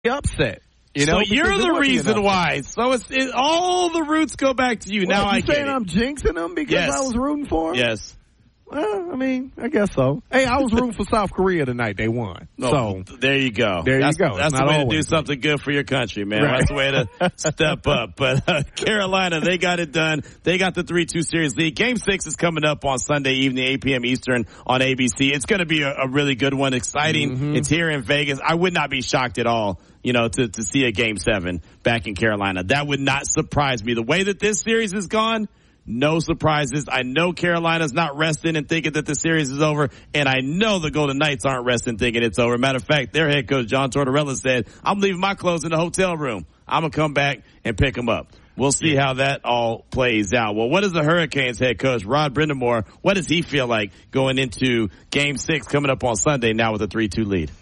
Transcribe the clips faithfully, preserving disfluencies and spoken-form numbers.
upset. You know, so you're the reason why. So it's it, all the roots go back to you. Well, now you I get saying it. I'm jinxing them because yes. I was rooting for them? Yes. Well, I mean, I guess so. Hey, I was rooting for South Korea tonight. They won. Oh, so there you go. There that's, you go. That's it's the way always. to do something good for your country, man. Right. That's the way to step up. But uh, Carolina, they got it done. They got the three two series lead. Game six is coming up on Sunday evening, eight p.m. Eastern on A B C. It's going to be a, a really good one. Exciting. Mm-hmm. It's here in Vegas. I would not be shocked at all, you know, to, to see a game seven back in Carolina. That would not surprise me. The way that this series has gone, no surprises. I know Carolina's not resting and thinking that the series is over, and I know the Golden Knights aren't resting thinking it's over. Matter of fact, their head coach, John Tortorella, said, I'm leaving my clothes in the hotel room. I'm going to come back and pick them up. We'll see how that all plays out. Well, what is the Hurricanes head coach, Rod Brind'Amour, what does he feel like going into game six coming up on Sunday now with a three two lead?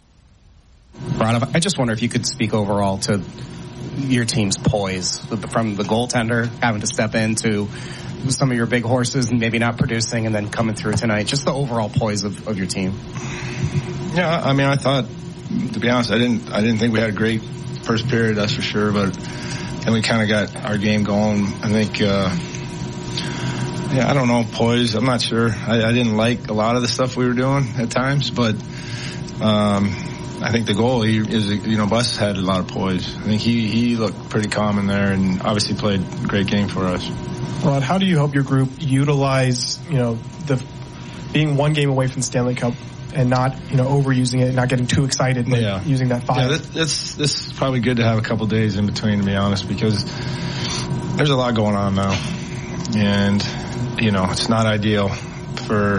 Rod, I just wonder if you could speak overall to your team's poise, from the goaltender having to step into some of your big horses and maybe not producing and then coming through tonight, just the overall poise of, of your team. Yeah, I mean, I thought, to be honest, I didn't, I didn't think we had a great first period, that's for sure, but then we kind of got our game going. I think, uh, yeah, I don't know, poise, I'm not sure. I, I didn't like a lot of the stuff we were doing at times, but, um, I think the goalie is, you know, Bus had a lot of poise. I think he, he looked pretty calm in there and obviously played a great game for us. Rod, how do you help your group utilize, you know, the being one game away from the Stanley Cup and not, you know, overusing it, not getting too excited, but yeah. using that five? Yeah, this, this is probably good to have a couple days in between, to be honest, because there's a lot going on now. And, you know, it's not ideal for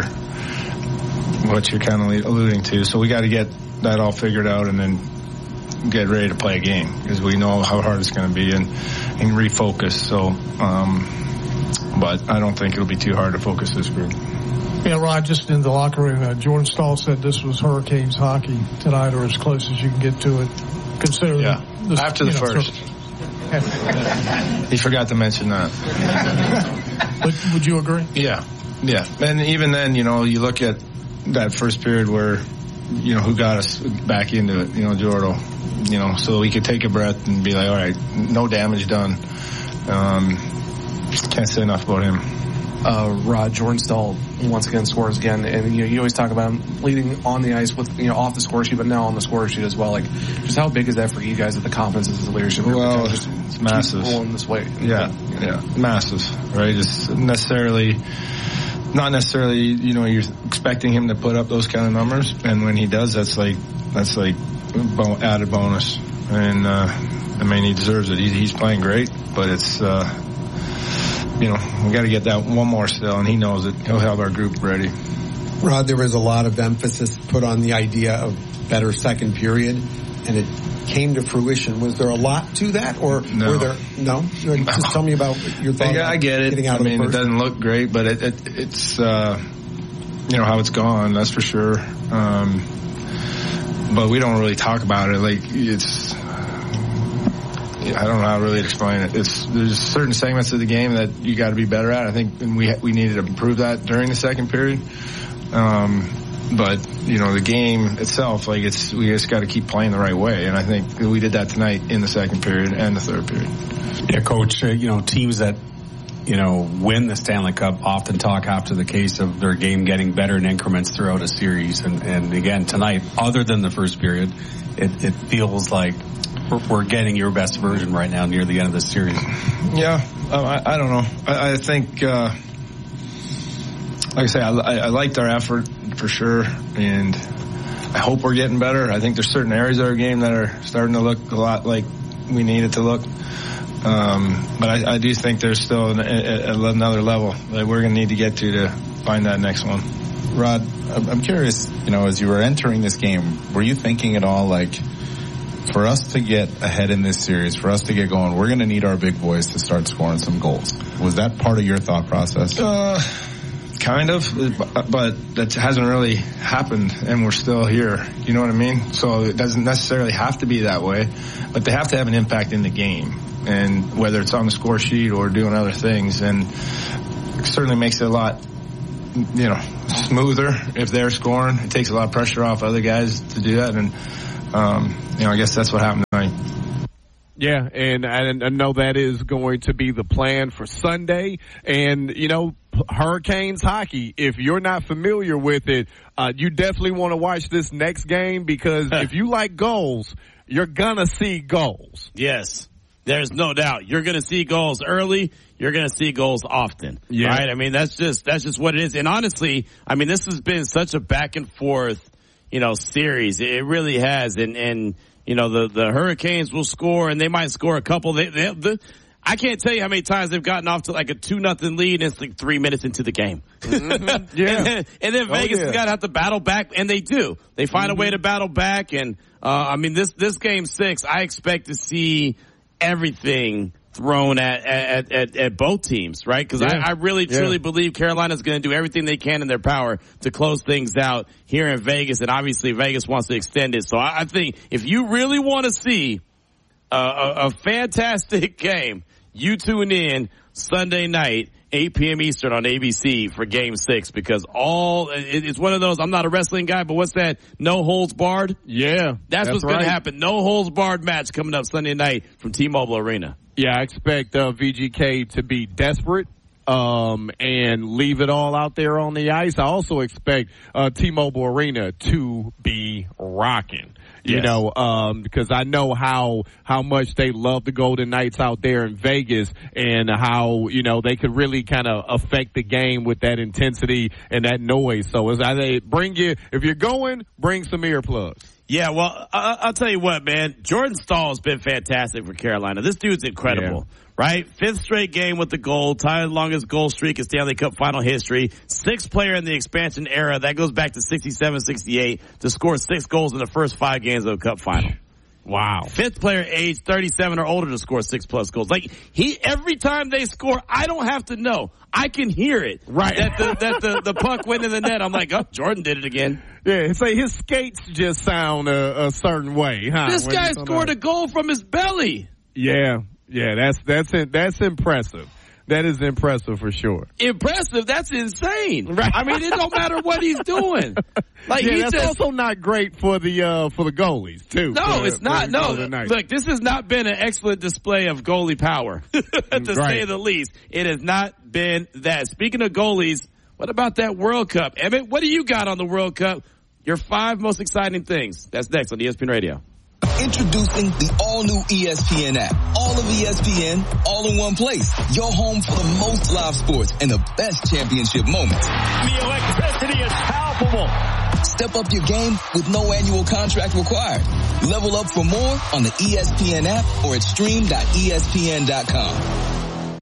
what you're kind of alluding to. So we got to get that all figured out and then get ready to play a game because we know how hard it's going to be and, and refocus. So, um, but I don't think it'll be too hard to focus this group. Yeah, Rod, just in the locker room, uh, Jordan Staal said this was Hurricanes hockey tonight, or as close as you can get to it. Considering yeah. this, after the know, first. He forgot to mention that. Would, would you agree? Yeah, yeah. And even then, you know, you look at that first period where, you know, who got us back into it, you know, Jordo, you know, so we could take a breath and be like, all right, no damage done. Um, can't say enough about him. Uh, Rod, Jordan Staal once again scores again, and you know, you always talk about him leading on the ice with, you know, off the score sheet, but now on the score sheet as well. Like, just how big is that for you guys, at the confidence of the leadership? Well, just it's massive. Rolling this way. Yeah, yeah, massive, right? It's necessarily, not necessarily, you know, you're expecting him to put up those kind of numbers, and when he does, that's like, that's like added bonus. And, uh, I mean, he deserves it. He, he's playing great, but it's, uh, you know, we got to get that one more still, and he knows it. He'll have our group ready. Rod, there was a lot of emphasis put on the idea of better second period, and it came to fruition. Was there a lot to that, or no. were there? No. Just tell me about your thought. Yeah, I get it. Out I mean, it doesn't look great, but it, it, it's uh, you know how it's gone. That's for sure. Um, but we don't really talk about it. Like it's, I don't know how to really explain it. It's there's certain segments of the game that you got to be better at. I think, and we we needed to improve that during the second period. Um, but you know, the game itself, like it's we just got to keep playing the right way, and I think we did that tonight in the second period and the third period. Yeah, Coach. Uh, you know, teams that you know win the Stanley Cup often talk after the case of their game getting better in increments throughout a series, and and again tonight, other than the first period, it, it feels like we're getting your best version right now near the end of the series. Yeah, I, I don't know. I, I think, uh, like I say, I, I liked our effort for sure, and I hope we're getting better. I think there's certain areas of our game that are starting to look a lot like we need it to look. Um, but I, I do think there's still an, a, another level that we're going to need to get to to find that next one. Rod, I'm curious, you know, as you were entering this game, were you thinking at all like, for us to get ahead in this series, for us to get going, we're going to need our big boys to start scoring some goals? Was that part of your thought process? Uh, kind of, but that hasn't really happened, and we're still here. You know what I mean? So it doesn't necessarily have to be that way, but they have to have an impact in the game, and whether it's on the score sheet or doing other things, and it certainly makes it a lot, you know, smoother if they're scoring. It takes a lot of pressure off other guys to do that, and um, you know, I guess that's what happened tonight. Yeah, and I know that is going to be the plan for Sunday. And, you know, Hurricanes hockey, if you're not familiar with it, uh, you definitely want to watch this next game because if you like goals, you're going to see goals. Yes, there's no doubt. You're going to see goals early. You're going to see goals often. Yeah. Right? I mean, that's just, that's just what it is. And honestly, I mean, this has been such a back and forth, you know, series. It really has. And, and, you know, the, the Hurricanes will score and they might score a couple. They, they, the, I can't tell you how many times they've gotten off to like a two nothing lead and it's like three minutes into the game. Mm-hmm. Yeah. and then, and then Vegas oh, yeah. has got to have to battle back, and they do. They find mm-hmm. a way to battle back. And, uh, I mean, this, this game six, I expect to see everything thrown at, at, at, at both teams, right? Because yeah. I, I really, truly yeah. believe Carolina's going to do everything they can in their power to close things out here in Vegas. And obviously Vegas wants to extend it. So I, I think if you really want to see a, a, a fantastic game, you tune in Sunday night, eight p.m. Eastern on A B C for Game Six, because all it, it's one of those. I'm not a wrestling guy, but what's that? No holds barred. Yeah, that's, that's what's right. going to happen. No holds barred match coming up Sunday night from T-Mobile Arena. Yeah, I expect uh, V G K to be desperate um, and leave it all out there on the ice. I also expect uh, T-Mobile Arena to be rocking. You yes. know, um, because I know how, how much they love the Golden Knights out there in Vegas, and how, you know, they could really kind of affect the game with that intensity and that noise. So as I bring you, if you're going, bring some earplugs. Yeah, well, I, I'll tell you what, man. Jordan Stahl's been fantastic for Carolina. This dude's incredible, yeah. right? Fifth straight game with the goal, tied longest goal streak in Stanley Cup final history. Sixth player in the expansion era. That goes back to sixty-seven sixty-eight to score six goals in the first five games of the Cup final. Wow. Fifth player age thirty-seven or older to score six plus goals. Like, he, every time they score, I don't have to know. I can hear it. Right. That the, that the, the puck went in the net. I'm like, oh, Jordan did it again. Yeah, say his skates just sound a, a certain way, huh? This guy scored a goal from his belly. Yeah, yeah, that's, that's, it, that's impressive. That is impressive for sure. Impressive? That's insane. Right. I mean, it don't matter what he's doing. Like, yeah, he that's just, also not great for the uh for the goalies too. No, for, it's not. No, look, this has not been an excellent display of goalie power, to right. say the least. It has not been that. Speaking of goalies, what about that World Cup, Emmett? What do you got on the World Cup? Your five most exciting things. That's next on E S P N Radio. Introducing the all-new E S P N app. All of E S P N, all in one place. Your home for the most live sports and the best championship moments. The electricity is palpable. Step up your game with no annual contract required. Level up for more on the E S P N app or at stream dot E S P N dot com.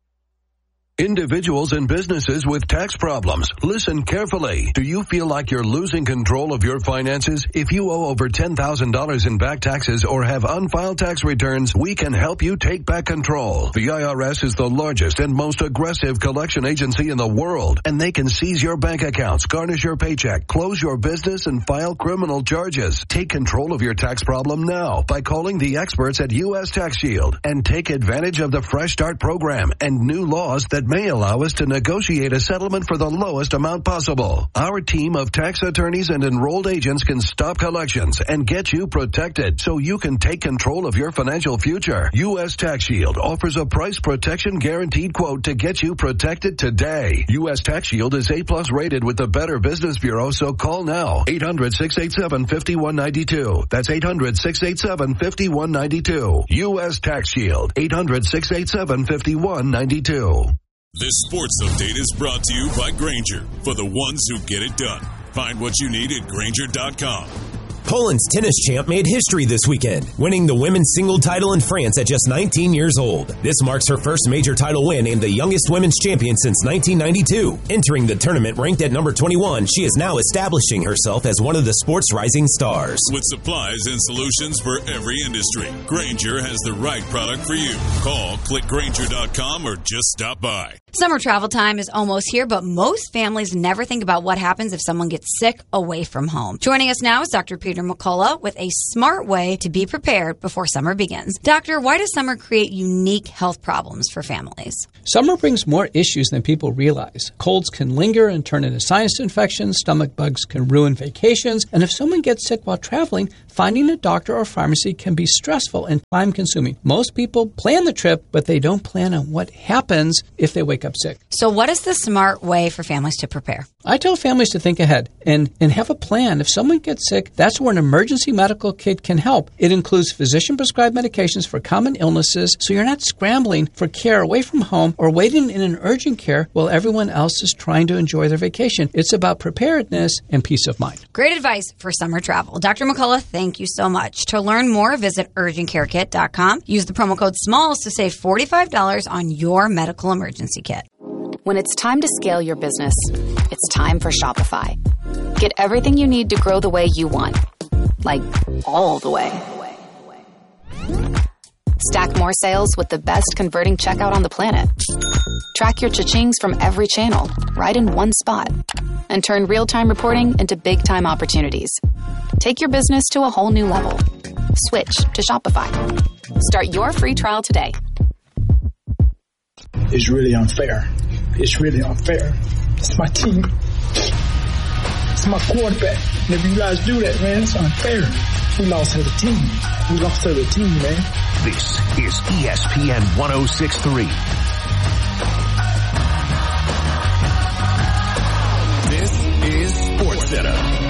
Individuals and businesses with tax problems, listen carefully. Do you feel like you're losing control of your finances? If you owe over ten thousand dollars in back taxes or have unfiled tax returns, we can help you take back control. The I R S is the largest and most aggressive collection agency in the world, and they can seize your bank accounts, garnish your paycheck, close your business, and file criminal charges. Take control of your tax problem now by calling the experts at U S Tax Shield, and take advantage of the Fresh Start program and new laws that may allow us to negotiate a settlement for the lowest amount possible. Our team of tax attorneys and enrolled agents can stop collections and get you protected so you can take control of your financial future. U S Tax Shield offers a price protection guaranteed quote to get you protected today. U S Tax Shield is A plus rated with the Better Business Bureau, so call now. eight hundred, six eight seven, five one nine two. That's eight hundred, six eight seven, five one nine two. U S Tax Shield. eight hundred, six eight seven, five one nine two. This sports update is brought to you by Grainger, for the ones who get it done. Find what you need at Grainger dot com. Poland's tennis champ made history this weekend, winning the women's single title in France at just nineteen years old. This marks her first major title win and the youngest women's champion since nineteen ninety-two. Entering the tournament ranked at number twenty-one, she is now establishing herself as one of the sport's rising stars. With supplies and solutions for every industry, Grainger has the right product for you. Call, click Grainger dot com, or just stop by. Summer travel time is almost here, but most families never think about what happens if someone gets sick away from home. Joining us now is Doctor Peter Doctor McCullough with a smart way to be prepared before summer begins. Doctor, why does summer create unique health problems for families? Summer brings more issues than people realize. Colds can linger and turn into sinus infections, stomach bugs can ruin vacations, and if someone gets sick while traveling, finding a doctor or pharmacy can be stressful and time-consuming. Most people plan the trip, but they don't plan on what happens if they wake up sick. So what is the smart way for families to prepare? I tell families to think ahead and, and have a plan. If someone gets sick, that's where an emergency medical kit can help. It includes physician-prescribed medications for common illnesses, so you're not scrambling for care away from home or waiting in an urgent care while everyone else is trying to enjoy their vacation. It's about preparedness and peace of mind. Great advice for summer travel. Doctor McCullough, thank you so much. To learn more, visit urgent care kit dot com. Use the promo code SMALLS to save forty-five dollars on your medical emergency kit. When it's time to scale your business, it's time for Shopify. Get everything you need to grow the way you want. Like, all the way. Stack more sales with the best converting checkout on the planet. Track your cha-chings from every channel, right in one spot. And turn real-time reporting into big-time opportunities. Take your business to a whole new level. Switch to Shopify. Start your free trial today. It's really unfair. It's really unfair. It's my team. It's my quarterback. And if you guys do that, man, it's unfair. We lost as a team. We lost as a team, man. This is E S P N one oh six point three. This is SportsCenter.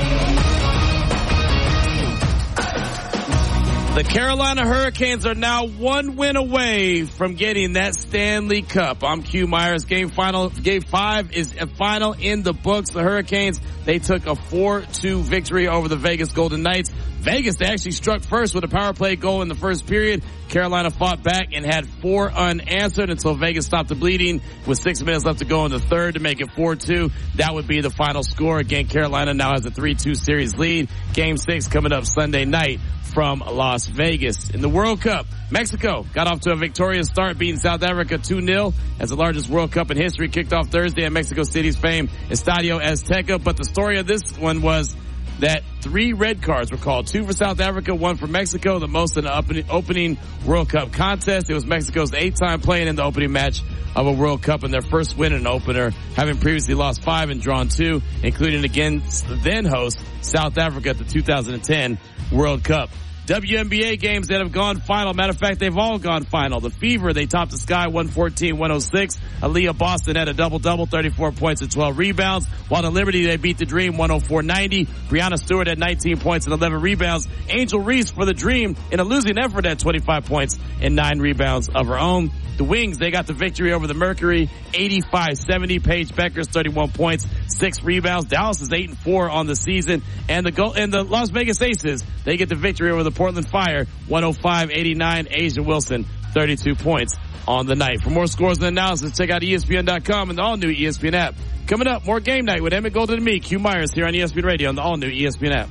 The Carolina Hurricanes are now one win away from getting that Stanley Cup. I'm Q Myers. Game final, game five is a final in the books. The Hurricanes, they took a four two victory over the Vegas Golden Knights. Vegas, they actually struck first with a power play goal in the first period. Carolina fought back and had four unanswered until Vegas stopped the bleeding with six minutes left to go in the third to make it four two. That would be the final score. Again, Carolina now has a three two series lead. Game six coming up Sunday night from Las Vegas. In the World Cup, Mexico got off to a victorious start, beating South Africa two nil as the largest World Cup in history. Kicked off Thursday at Mexico City's famed Estadio Azteca. But the story of this one was that three red cards were called. Two for South Africa, one for Mexico, the most in the opening World Cup contest. It was Mexico's eighth time playing in the opening match of a World Cup and their first win in an opener, having previously lost five and drawn two, including against the then host South Africa at the two thousand ten World Cup. W N B A games that have gone final. Matter of fact, they've all gone final. The Fever, they topped the Sky one fourteen one oh six. Aaliyah Boston had a double-double, thirty-four points and twelve rebounds. While the Liberty, they beat the Dream one oh four ninety. Brianna Stewart had nineteen points and eleven rebounds. Angel Reese for the Dream in a losing effort had twenty-five points and nine rebounds of her own. The Wings, they got the victory over the Mercury, eighty-five seventy. Paige Beckers, thirty-one points, six rebounds. Dallas is eight and four on the season. And the go- and the Las Vegas Aces, they get the victory over the Portland Fire, one oh five eighty-nine. Asia Wilson, thirty-two points on the night. For more scores and analysis, check out E S P N dot com and the all-new E S P N app. Coming up, more Game Night with Emmett Golden and me, Q Myers, here on E S P N Radio on the all-new E S P N app.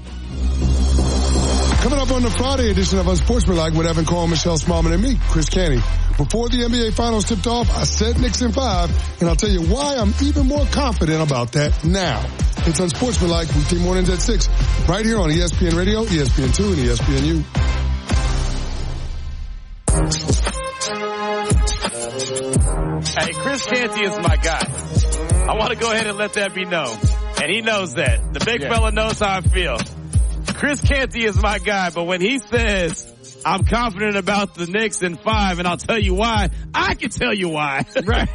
Coming up on the Friday edition of Unsportsmanlike with Evan Cole, Michelle Smallman, and me, Chris Canty. Before the N B A Finals tipped off, I said Knicks in five, and I'll tell you why I'm even more confident about that now. It's Unsportsmanlike, weekday mornings at six, right here on E S P N Radio, E S P N two, and E S P N U. Hey, Chris Canty is my guy. I want to go ahead and let that be known. And he knows that. The big yeah. fella knows how I feel. Chris Canty is my guy, but when he says, I'm confident about the Knicks in five, and I'll tell you why, I can tell you why. Right.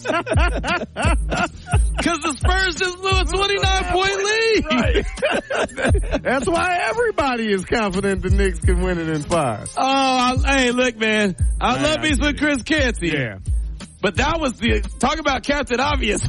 Because the Spurs just blew a twenty-nine point lead. Right. That's why everybody is confident the Knicks can win it in five. Oh, I, hey, look, man. I man, love me some Chris Canty. Yeah. But that was the, talk about Captain Obvious.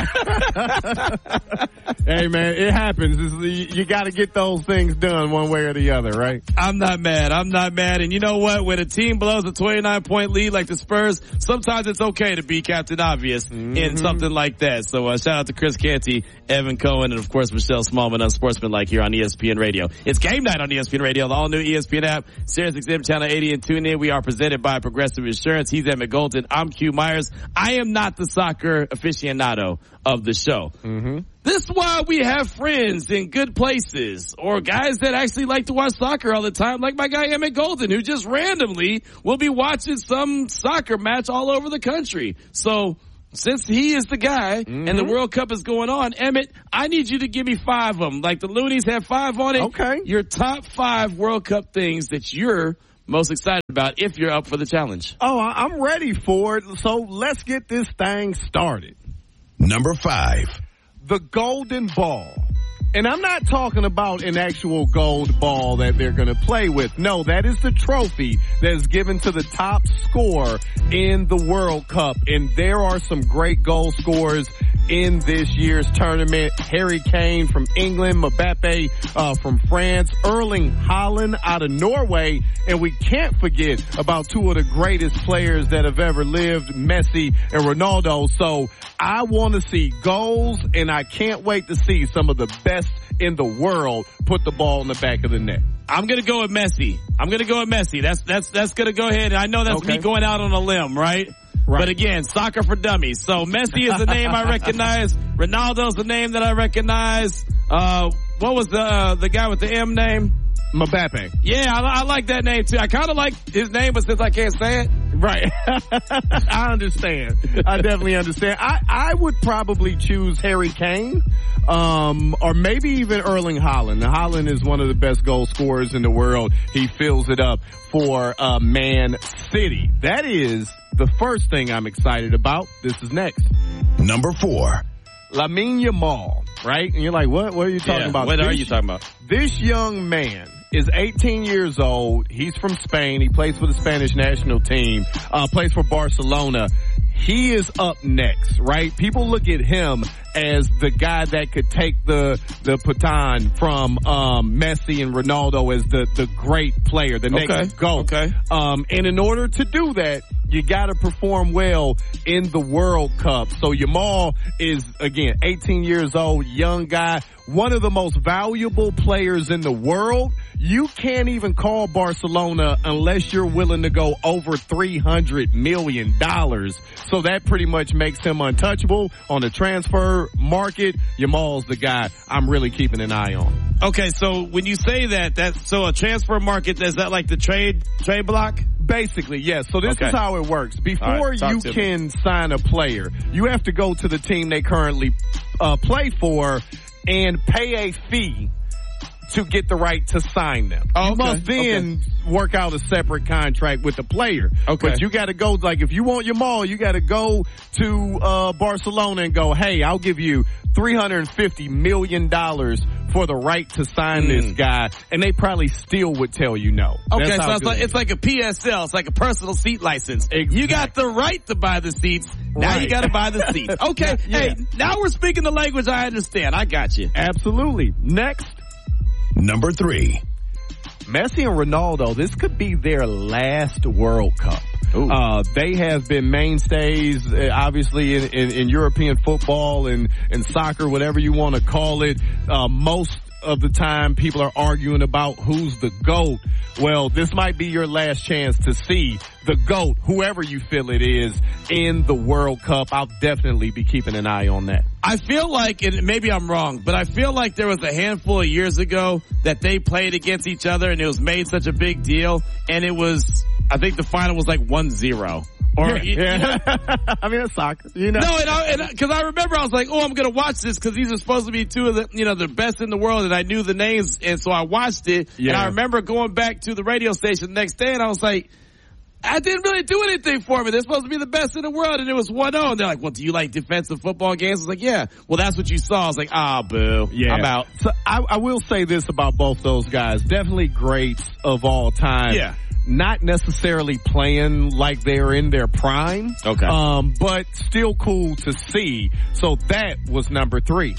Hey man, it happens. It's, you got to get those things done one way or the other, right? I'm not mad. I'm not mad. And you know what? When a team blows a twenty-nine point lead like the Spurs, sometimes it's okay to be Captain Obvious mm-hmm. in something like that. So uh, shout out to Chris Canty, Evan Cohen, and of course Michelle Smallman, Unsportsmanlike here on E S P N Radio. It's Game Night on E S P N Radio, the all-new E S P N app, Sirius X M Channel eighty, and tune in. We are presented by Progressive Insurance. He's Emmett Golden. I'm Q Myers. I am not the soccer aficionado of the show. Mm-hmm. This is why we have friends in good places or guys that actually like to watch soccer all the time, like my guy Emmett Golden, who just randomly will be watching some soccer match all over the country. So since he is the guy mm-hmm. and the World Cup is going on, Emmett, I need you to give me five of them. Like the Loonies have five on it. Okay. Your top five World Cup things that you're most excited about if you're up for the challenge. Oh, I'm ready for it. So let's get this thing started. Number five. The Golden Ball. And I'm not talking about an actual gold ball that they're going to play with. No, that is the trophy that is given to the top scorer in the World Cup. And there are some great goal scorers in this year's tournament. Harry Kane from England, Mbappe uh, from France, Erling Haaland out of Norway. And we can't forget about two of the greatest players that have ever lived, Messi and Ronaldo. So I want to see goals, and I can't wait to see some of the best in the world put the ball in the back of the net. I'm going to go with Messi. I'm going to go with Messi. That's, that's, that's going to go ahead. I know that's okay. me going out on a limb, right? Right. But again, soccer for dummies. So Messi is the name I recognize. Ronaldo's the name that I recognize. Uh, what was the, uh, the guy with the M name? Mbappe. Yeah, I, I like that name too. I kind of like his name, but since I can't say it. Right. I understand. I definitely understand. I, I would probably choose Harry Kane, um, or maybe even Erling Haaland. Haaland is one of the best goal scorers in the world. He fills it up for, uh, Man City. That is the first thing I'm excited about. This is next. Number four. Lamine Yamal, right? And you're like, what? What are you talking yeah, about? What this, are you talking about? This young man is eighteen years old. He's from Spain. He plays for the Spanish national team, uh, plays for Barcelona. He is up next, right? People look at him as the guy that could take the, the baton from, um, Messi and Ronaldo as the, the great player, the next okay. GOAT. Okay. Um, and in order to do that, you gotta perform well in the World Cup. So Yamal is, again, eighteen years old, young guy, one of the most valuable players in the world. You can't even call Barcelona unless you're willing to go over three hundred million dollars. So that pretty much makes him untouchable on the transfer market. Yamal's the guy I'm really keeping an eye on. Okay, so when you say that, that's, so a transfer market, is that like the trade, trade block? Basically, yes. So this okay. is how it works. Before right, you can me. sign a player, you have to go to the team they currently uh, play for and pay a fee to get the right to sign them. Oh, you okay. must then okay. work out a separate contract with the player. Okay. But you gotta go, like if you want Yamal, you gotta go to, uh, Barcelona and go, hey, I'll give you three hundred fifty million dollars for the right to sign mm. this guy. And they probably still would tell you no. Okay, That's so it's like, it's like a P S L. It's like a personal seat license. Exactly. You got the right to buy the seats. Now right. you gotta buy the seats. Okay. yeah. Hey, now we're speaking the language I understand. I got you. Absolutely. Next. Number three. Messi and Ronaldo, this could be their last World Cup. Uh, they have been mainstays, uh, obviously, in, in, in European football and, and soccer, whatever you want to call it. Uh, most of the time people are arguing about who's the GOAT. Well, this might be your last chance to see the GOAT, whoever you feel it is, in the World Cup. I'll definitely be keeping an eye on that. I feel like, and maybe I'm wrong, but I feel like there was a handful of years ago that they played against each other and it was made such a big deal, and it was, I think the final was like one zero. Or, yeah, you, yeah. You know? I mean, it's soccer, you know. No, and I, and, cause I remember I was like, oh, I'm gonna watch this cause these are supposed to be two of the, you know, the best in the world, and I knew the names, and so I watched it, yeah. and I remember going back to the radio station the next day, and I was like, I didn't really do anything for me. They're supposed to be the best in the world, and it was one oh, and they're like, well, do you like defensive football games? I was like, yeah. Well, that's what you saw. I was like, ah, oh, boo. Yeah. I'm out. So I, I will say this about both those guys. Definitely greats of all time. Yeah. Not necessarily playing like they're in their prime. Okay. Um, but still cool to see. So that was number three.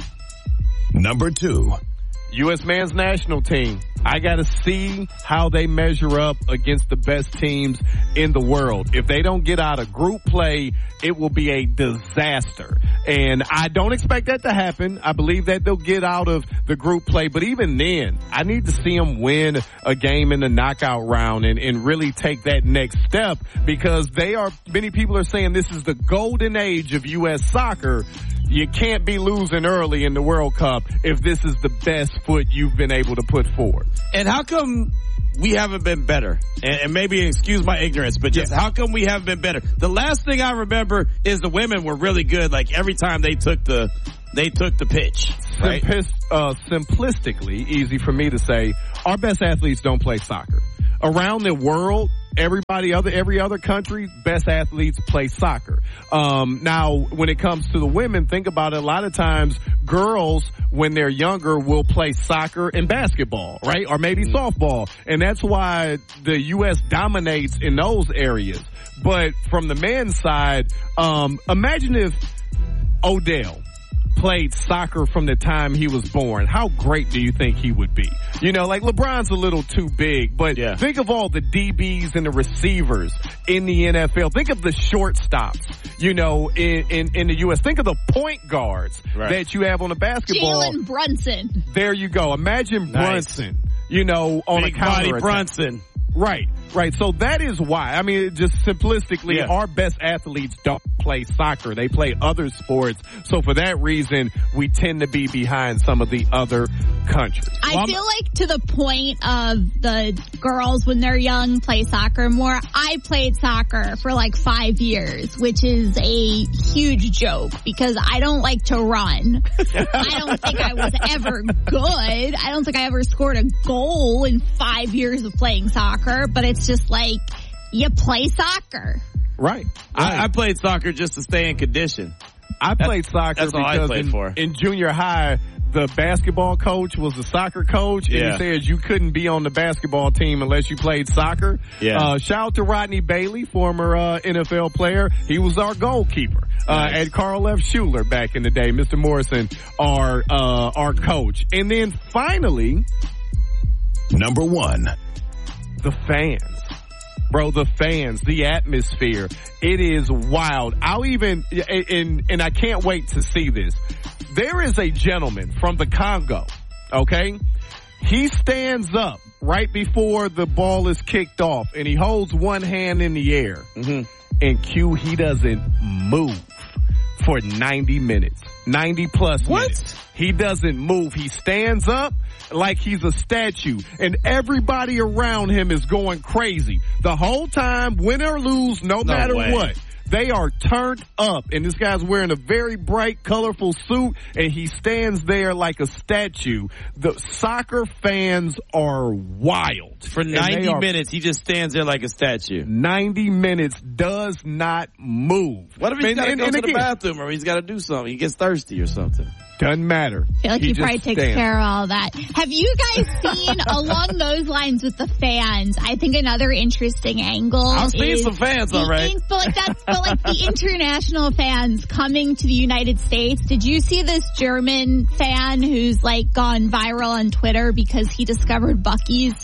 Number two. U S men's national team. I gotta see how they measure up against the best teams in the world. If they don't get out of group play, it will be a disaster. And I don't expect that to happen. I believe that they'll get out of the group play. But even then, I need to see them win a game in the knockout round and, and really take that next step, because they are, many people are saying this is the golden age of U S soccer. you can't be losing early in the World Cup if this is the best foot you've been able to put forward. And how come we haven't been better? And, and maybe excuse my ignorance, but just yeah. how come we haven't been better? The last thing I remember is the women were really good. Like every time they took the they took the pitch. Right? Simplis, uh, simplistically, easy for me to say, our best athletes don't play soccer. Around the world, everybody other every other country, best athletes play soccer. Um, now, when it comes to the women, think about it. A lot of times, girls, when they're younger, will play soccer and basketball, right? Or maybe mm-hmm. softball. And that's why the U S dominates in those areas. But from the men's side, um, imagine if Odell played soccer from the time he was born. How great do you think he would be? You know, like LeBron's a little too big, but yeah. think of all the D Bs and the receivers in the N F L. Think of the shortstops, you know, in, in, in the U S. Think of the point guards right. that you have on the basketball. Jalen Brunson. There you go. Imagine nice. Brunson, you know, on big a counter body Brunson. Right, right. So that is why. I mean, just simplistically, yeah. our best athletes don't play soccer. They play other sports. So for that reason, we tend to be behind some of the other countries. I well, feel like to the point of the girls when they're young play soccer more. I played soccer for like five years, which is a huge joke because I don't like to run. I don't think I was ever good. I don't think I ever scored a goal in five years of playing soccer. But it's just like you play soccer. Right. I, I played soccer just to stay in condition. I played soccer that's because all I played in, for. in junior high, the basketball coach was the soccer coach, and yeah. he said you couldn't be on the basketball team unless you played soccer. Yeah. Uh, shout out to Rodney Bailey, former uh, N F L player. He was our goalkeeper uh, nice. at Carl F. Schuler back in the day. Mister Morrison, our uh, our coach. And then finally, number one. The fans. Bro, the fans, the atmosphere. It is wild. I'll even, and, and I can't wait to see this. There is a gentleman from the Congo, okay? He stands up right before the ball is kicked off, and he holds one hand in the air. Mm-hmm. And Q, he doesn't move for ninety minutes. ninety plus what? minutes. He doesn't move. He stands up like he's a statue, and everybody around him is going crazy. The whole time, win or lose, no, no matter way. what. They are turned up, and this guy's wearing a very bright, colorful suit, and he stands there like a statue. The soccer fans are wild. For ninety minutes, he just stands there like a statue. ninety minutes, does not move. What if he's got to go and to again, the bathroom, or he's got to do something? He gets thirsty or something. Doesn't matter. I feel like he, he probably takes stands. care of all that. Have you guys seen along those lines with the fans? I think another interesting angle. I've seen is some fans, all right. In, but like that's but like the international fans coming to the United States. Did you see this German fan who's like gone viral on Twitter because he discovered Buc-ee's?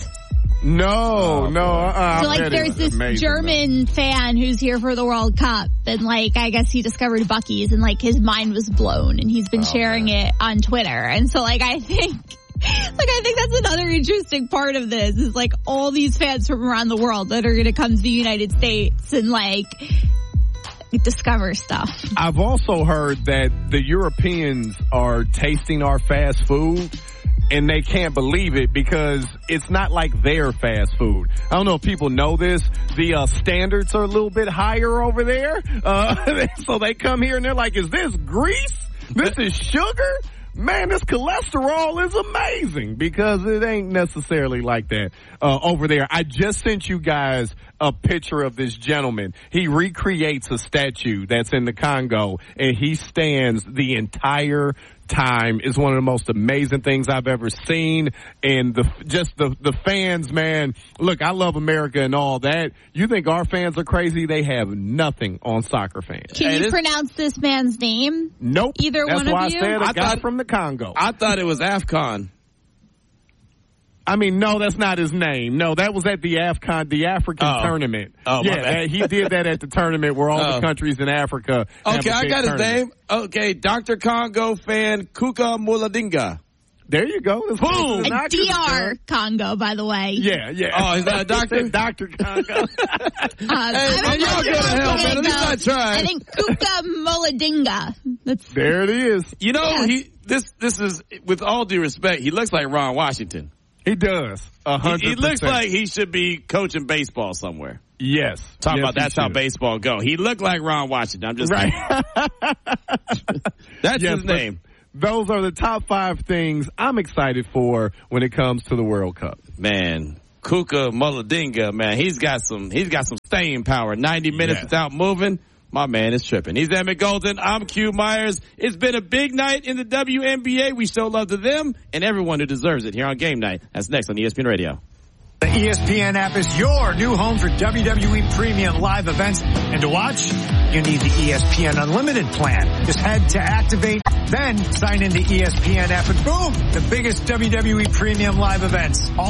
No, oh, no. Uh, so like, there's this amazing, German though. fan who's here for the World Cup, and like, I guess he discovered Buc-ee's, and like, his mind was blown, and he's been oh, sharing man. it on Twitter. And so, like, I think, like, I think that's another interesting part of this is like all these fans from around the world that are going to come to the United States and like discover stuff. I've also heard that the Europeans are tasting our fast food. And they can't believe it because it's not like their fast food. I don't know if people know this. The uh, standards are a little bit higher over there. Uh, so they come here and they're like, is this grease? This is sugar? Man, this cholesterol is amazing because it ain't necessarily like that uh, over there. I just sent you guys a picture of this gentleman. He recreates a statue that's in the Congo, and he stands the entire time. Is one of the most amazing things I've ever seen. And the just the the fans, man. Look, I love America and all that. You think our fans are crazy? They have nothing on soccer fans. Can you pronounce this man's name? Nope. Either That's one of why you? I said a I guy thought, from the Congo. I thought it was AFCON. I mean, no, that's not his name. No, that was at the AFCON, the African oh. tournament. Oh, yeah, that, he did that at the tournament where all oh. the countries in Africa. Okay, I got tournament. his name. Okay, Doctor Congo fan Kuka Muladinga. There you go. Let's Boom. go A D R Congo, by the way. Yeah, yeah. Oh, is that a doctor? Doctor Congo. Uh, Hey, man, y'all go to hell, man. At least I tried. I think Kuka Moladinga. That's There it is. You know, Yeah. he this this is, with all due respect, he looks like Ron Washington. He does. A He, hundred he looks percent. like he should be coaching baseball somewhere. Yes. Talk Yes, about he that's how should. baseball go. He looked like Ron Washington. I'm just Right. saying. That's Yes, his but name. Those are the top five things I'm excited for when it comes to the World Cup. Man, Kuka Moladinga, man, he's got some he's got some staying power. ninety minutes Yes. without moving. My man is tripping. He's Emmett Golden. I'm Q Myers. It's been a big night in the W N B A. We show love to them and everyone who deserves it here on Game Night. That's next on E S P N Radio. The E S P N app is your new home for W W E premium live events. And to watch, you need the E S P N Unlimited plan. Just head to Activate, then sign in the E S P N app, and boom, the biggest W W E premium live events. All